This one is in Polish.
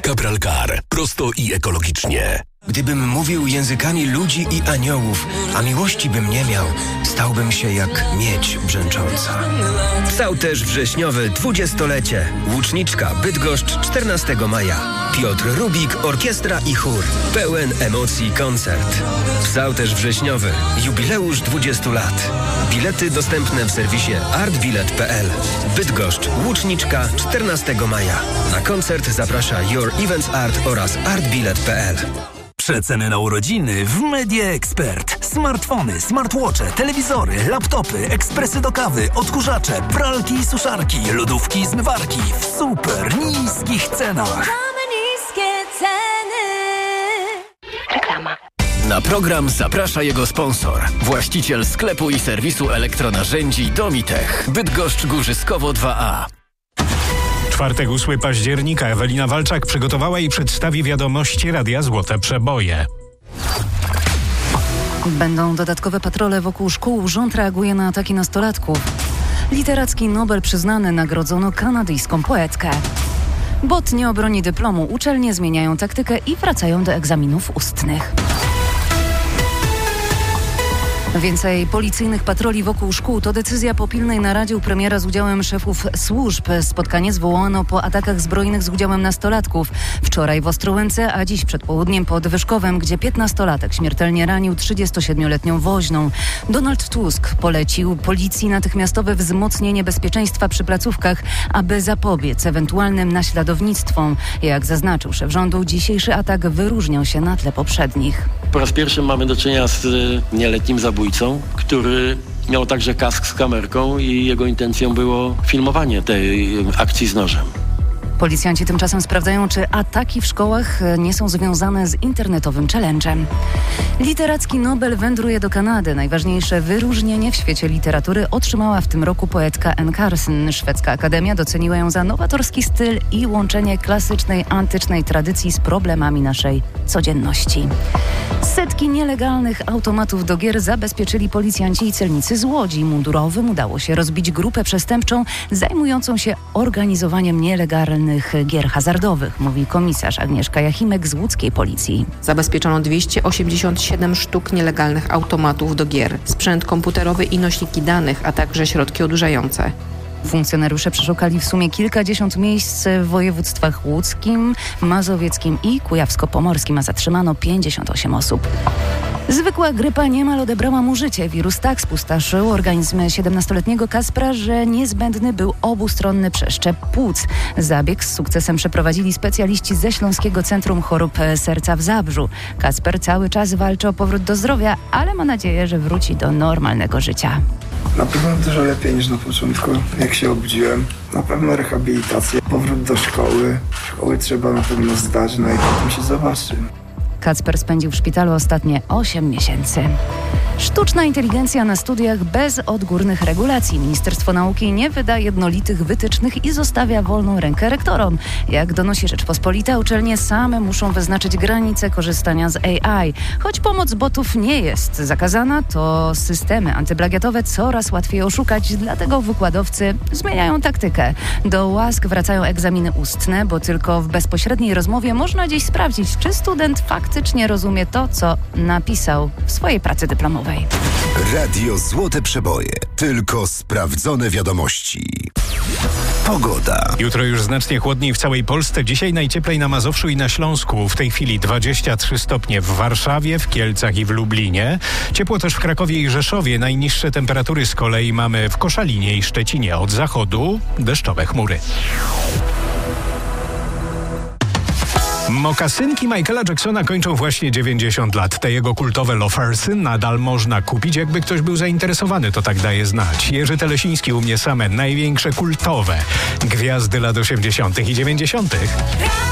Cabral Car. Prosto i ekologicznie. Gdybym mówił językami ludzi i aniołów, a miłości bym nie miał, stałbym się jak miedź brzęcząca. Stał też wrześniowy 20-lecie. Łuczniczka Bydgoszcz 14 maja. Piotr Rubik, orkiestra i chór. Pełen emocji koncert. Stał też wrześniowy. Jubileusz 20 lat. Bilety dostępne w serwisie artbilet.pl. Bydgoszcz, Łuczniczka 14 maja. Na koncert zaprasza Your Events Art oraz artbilet.pl. Przeceny na urodziny w Media Expert. Smartfony, smartwatche, telewizory, laptopy, ekspresy do kawy, odkurzacze, pralki i suszarki, lodówki i zmywarki w super niskich cenach. Mamy niskie ceny. Reklama. Na program zaprasza jego sponsor. Właściciel sklepu i serwisu elektronarzędzi Domitech. Bydgoszcz Górzyskowo 2A. Czwartek 8 października Ewelina Walczak przygotowała i przedstawi wiadomości Radia Złote Przeboje. Będą dodatkowe patrole wokół szkół. Rząd reaguje na ataki nastolatków. Literacki Nobel przyznany, nagrodzono kanadyjską poetkę. BOT nie obroni dyplomu. Uczelnie zmieniają taktykę i wracają do egzaminów ustnych. Więcej policyjnych patroli wokół szkół to decyzja po pilnej naradzie u premiera z udziałem szefów służb. Spotkanie zwołano po atakach zbrojnych z udziałem nastolatków. Wczoraj w Ostrołęce, a dziś przed południem pod Wyszkowem, gdzie 15-latek śmiertelnie ranił 37-letnią woźną. Donald Tusk polecił policji natychmiastowe wzmocnienie bezpieczeństwa przy placówkach, aby zapobiec ewentualnym naśladownictwom. Jak zaznaczył szef rządu, dzisiejszy atak wyróżniał się na tle poprzednich. Po raz pierwszy mamy do czynienia z nieletnim zabójcą, który miał także kask z kamerką i jego intencją było filmowanie tej akcji z nożem. Policjanci tymczasem sprawdzają, czy ataki w szkołach nie są związane z internetowym challenge'em. Literacki Nobel wędruje do Kanady. Najważniejsze wyróżnienie w świecie literatury otrzymała w tym roku poetka Anne Carson. Szwedzka Akademia doceniła ją za nowatorski styl i łączenie klasycznej, antycznej tradycji z problemami naszej codzienności. Setki nielegalnych automatów do gier zabezpieczyli policjanci i celnicy z Łodzi. Mundurowym udało się rozbić grupę przestępczą zajmującą się organizowaniem nielegalnych gier hazardowych, mówi komisarz Agnieszka Jachimek z łódzkiej policji. Zabezpieczono 287 sztuk nielegalnych automatów do gier, sprzęt komputerowy i nośniki danych, a także środki odurzające. Funkcjonariusze przeszukali w sumie kilkadziesiąt miejsc w województwach łódzkim, mazowieckim i kujawsko-pomorskim, a zatrzymano 58 osób. Zwykła grypa niemal odebrała mu życie. Wirus tak spustoszył organizm 17-letniego Kacpra, że niezbędny był obustronny przeszczep płuc. Zabieg z sukcesem przeprowadzili specjaliści ze Śląskiego Centrum Chorób Serca w Zabrzu. Kacper cały czas walczy o powrót do zdrowia, ale ma nadzieję, że wróci do normalnego życia. Na pewno dużo lepiej niż na początku, jak się obudziłem. Na pewno rehabilitacja, powrót do szkoły. Szkoły trzeba na pewno zdać, no i potem się zobaczy. Kacper spędził w szpitalu ostatnie 8 miesięcy. Sztuczna inteligencja na studiach bez odgórnych regulacji. Ministerstwo Nauki nie wyda jednolitych wytycznych i zostawia wolną rękę rektorom. Jak donosi Rzeczpospolita, uczelnie same muszą wyznaczyć granice korzystania z AI. Choć pomoc botów nie jest zakazana, to systemy antyplagiatowe coraz łatwiej oszukać, dlatego wykładowcy zmieniają taktykę. Do łask wracają egzaminy ustne, bo tylko w bezpośredniej rozmowie można dziś sprawdzić, czy student faktycznie rozumie to, co napisał w swojej pracy dyplomowej. Radio Złote Przeboje. Tylko sprawdzone wiadomości. Pogoda. Jutro już znacznie chłodniej w całej Polsce. Dzisiaj najcieplej na Mazowszu i na Śląsku. W tej chwili 23 stopnie w Warszawie, w Kielcach i w Lublinie. Ciepło też w Krakowie i Rzeszowie. Najniższe temperatury z kolei mamy w Koszalinie i Szczecinie. Od zachodu deszczowe chmury. Mokasynki Michaela Jacksona kończą właśnie 90 lat. Te jego kultowe loafersy nadal można kupić, jakby ktoś był zainteresowany, to tak daje znać. Jerzy Telesiński u mnie same największe kultowe gwiazdy lat 80. i 90.